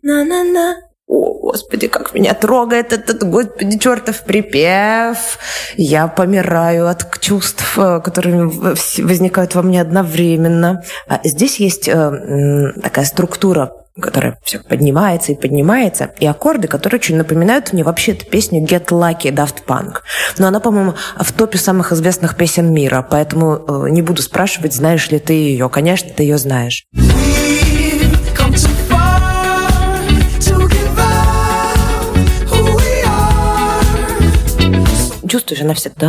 на-на-на. О, Господи, как меня трогает этот, Господи, чертов припев. Я помираю от чувств, которые возникают во мне одновременно. Здесь есть такая структура, которая все поднимается и поднимается, и аккорды, которые очень напоминают мне вообще эту песню «Get Lucky» Daft Punk. Но она, по-моему, в топе самых известных песен мира, поэтому не буду спрашивать, знаешь ли ты ее. Конечно, ты ее знаешь. Чувствуешь, она вся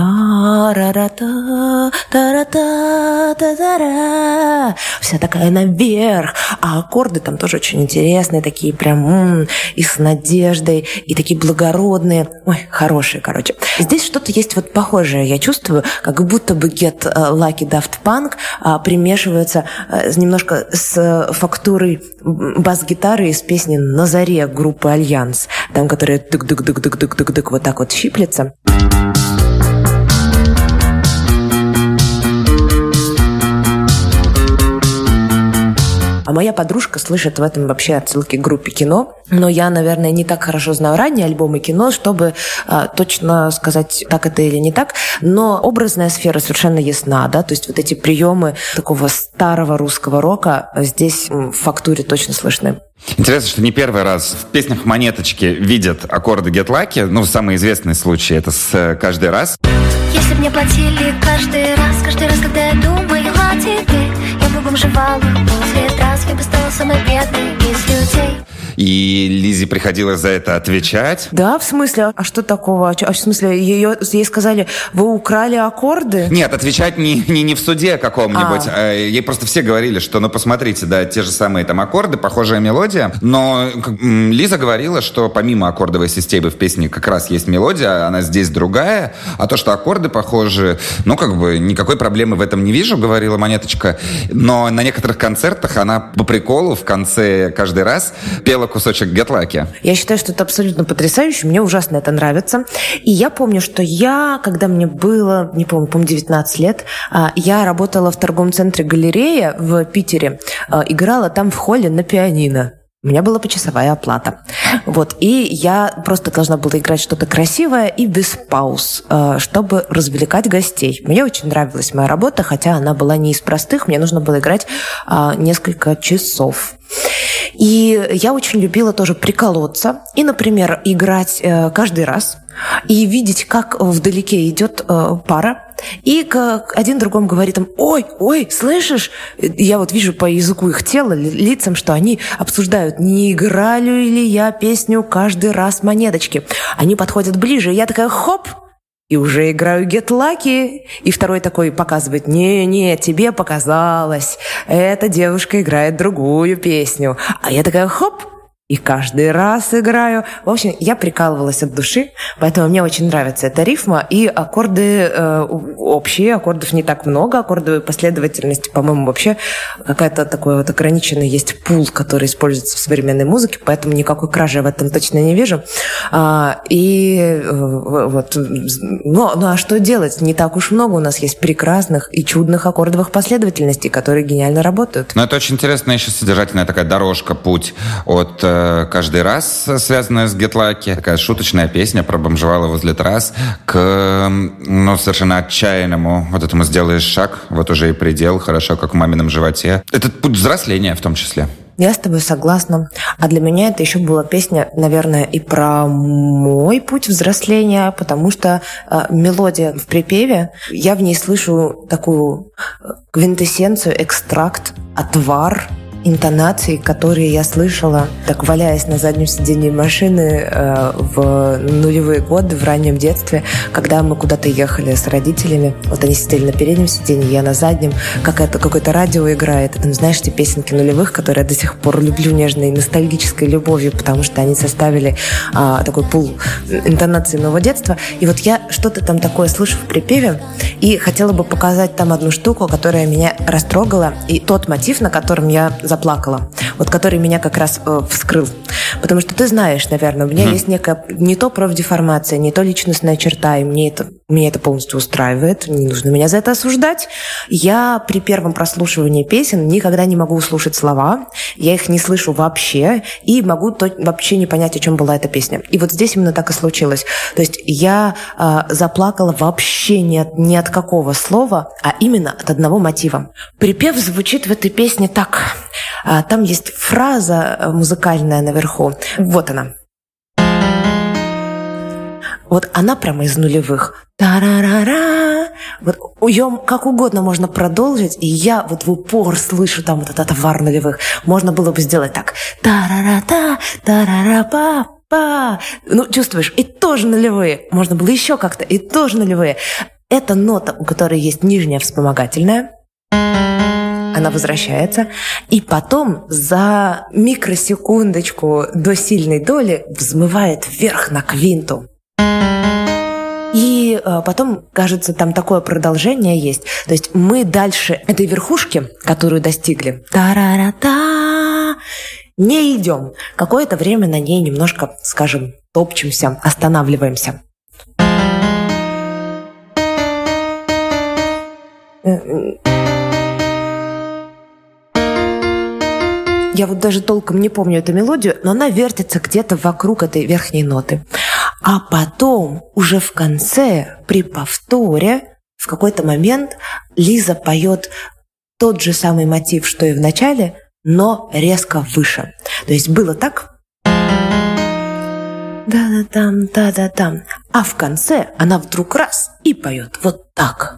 вся такая наверх, а аккорды там тоже очень интересные, такие прям и с надеждой, и такие благородные. Ой, хорошие, короче. Здесь что-то есть вот похожее, я чувствую, как будто бы Get Lucky Daft Punk примешивается немножко с фактурой бас-гитары из песни «На заре» группы «Альянс», там, которая тык-дык-дык-дык-дык-дык вот так вот щиплется. А моя подружка слышит в этом вообще отсылки к группе «Кино». Но я, наверное, не так хорошо знаю ранние альбомы «Кино», чтобы точно сказать, так это или не так. Но образная сфера совершенно ясна, да, то есть вот эти приемы такого старого русского рока здесь в фактуре точно слышны. Интересно, что не первый раз в песнях «Монеточки» видят аккорды «Get Lucky». Ну, самый известный случай — это с «Каждый раз». Если б мне платили каждый раз, когда я думаю о тебе, я бы бомжевала 5 раз, я бы стала самой бедной из людей. И Лизе приходилось за это отвечать. Да, в смысле? А что такого? В смысле, ей сказали, вы украли аккорды? Нет, отвечать не в суде каком-нибудь. Ей просто все говорили, что, ну, посмотрите, да, те же самые там аккорды, похожая мелодия. Но Лиза говорила, что помимо аккордовой системы в песне как раз есть мелодия, она здесь другая. А то, что аккорды похожи, ну, как бы никакой проблемы в этом не вижу, говорила Монеточка. Но на некоторых концертах она по приколу в конце «Каждый раз» пела кусочек «Get Lucky». Я считаю, что это абсолютно потрясающе. Мне ужасно это нравится. И я помню, что когда мне было, не помню, 19 лет, я работала в торговом центре «Галерея» в Питере, играла там в холле на пианино. У меня была почасовая оплата. Вот. И я просто должна была играть что-то красивое и без пауз, чтобы развлекать гостей. Мне очень нравилась моя работа, хотя она была не из простых. Мне нужно было играть несколько часов. И я очень любила тоже приколоться и, например, играть каждый раз и видеть, как вдалеке идет пара, и один другому говорит им: ой, слышишь? Я вот вижу по языку их тела, лицам, что они обсуждают, не играю ли я песню «Каждый раз Монеточки». Они подходят ближе, и я такая: хоп! И уже играю «Get Lucky». И второй такой показывает: не, тебе показалось. Эта девушка играет другую песню. А я такая: хоп! И каждый раз играю. В общем, я прикалывалась от души, поэтому мне очень нравится эта рифма. И аккорды общие, аккордов не так много, аккордовой последовательности, по-моему, вообще какая-то такой вот ограниченный есть пул, который используется в современной музыке, поэтому никакой кражи в этом точно не вижу. И вот, ну а что делать? Не так уж много у нас есть прекрасных и чудных аккордовых последовательностей, которые гениально работают. Но это очень интересная еще содержательная такая дорожка, путь от «Каждый раз», связанная с «Get Lucky», такая шуточная песня про бомжевала возле трасс, к, ну, совершенно отчаянному вот этому «Сделаешь шаг, вот уже и предел, хорошо, как в мамином животе». Это путь взросления в том числе. Я с тобой согласна. А для меня это еще была песня, наверное, и про мой путь взросления, потому что мелодия в припеве, я в ней слышу такую квинтэссенцию, экстракт, отвар интонаций, которые я слышала, так валяясь на заднем сиденье машины в нулевые годы, в раннем детстве, когда мы куда-то ехали с родителями. Вот они сидели на переднем сиденье, я на заднем. Какое-то радио играет. Там, знаешь, те песенки нулевых, которые я до сих пор люблю нежной ностальгической любовью, потому что они составили такой пул интонаций моего детства. И вот я что-то там такое слышу в припеве и хотела бы показать там одну штуку, которая меня растрогала, и тот мотив, на котором я заплакала, вот который меня как раз вскрыл. Потому что ты знаешь, наверное, у меня есть некая не то профдеформация, не то личностная черта, и мне это Меня это полностью устраивает, не нужно меня за это осуждать. Я при первом прослушивании песен никогда не могу услышать слова, я их не слышу вообще, и могу вообще не понять, о чем была эта песня. И вот здесь именно так и случилось. То есть я заплакала вообще ни от какого слова, а именно от одного мотива. Припев звучит в этой песне так. Там есть фраза музыкальная наверху. Вот она. Вот она прямо из нулевых. Та-ра-ра-ра. Вот ее как угодно можно продолжить, и я вот в упор слышу там вот этот товар нулевых. Можно было бы сделать так. Та-ра-ра-та, та-ра-ра-па-па. Ну, чувствуешь, и тоже нулевые. Можно было еще как-то, и тоже нулевые. Это нота, у которой есть нижняя вспомогательная. Она возвращается, и потом за микросекундочку до сильной доли взмывает вверх на квинту. И потом, кажется, там такое продолжение есть. То есть мы дальше этой верхушки, которую достигли, та-ра-ра-та, не идем. Какое-то время на ней немножко, скажем, топчемся, останавливаемся. Я вот даже толком не помню эту мелодию, но она вертится где-то вокруг этой верхней ноты. А потом, уже в конце, при повторе, в какой-то момент Лиза поет тот же самый мотив, что и в начале, но резко выше. То есть было так. Да-да-там, да-да-там. А в конце она вдруг раз и поет вот так.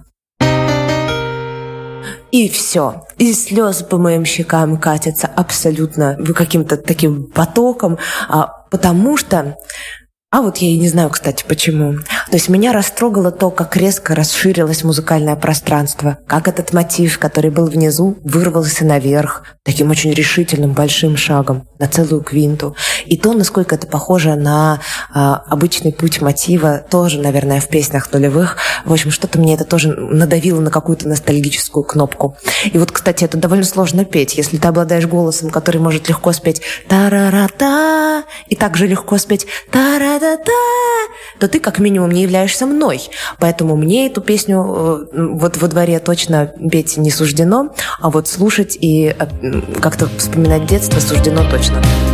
И все. И слезы по моим щекам катятся абсолютно каким-то таким потоком, потому что... А вот я и не знаю, кстати, почему. То есть меня растрогало то, как резко расширилось музыкальное пространство, как этот мотив, который был внизу, вырвался наверх таким очень решительным большим шагом на целую квинту. И то, насколько это похоже на обычный путь мотива, тоже, наверное, в песнях нулевых. В общем, что-то мне это тоже надавило на какую-то ностальгическую кнопку. И вот, кстати, это довольно сложно петь. Если ты обладаешь голосом, который может легко спеть «та-ра-ра-та», и также легко спеть «та-ра-та», то ты как минимум не являешься мной. Поэтому мне эту песню вот во дворе точно петь не суждено, а вот слушать и как-то вспоминать детство суждено точно.